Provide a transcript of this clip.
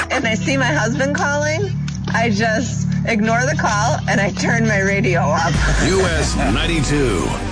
and I see my husband calling, I just ignore the call and I turn my radio up. US 92.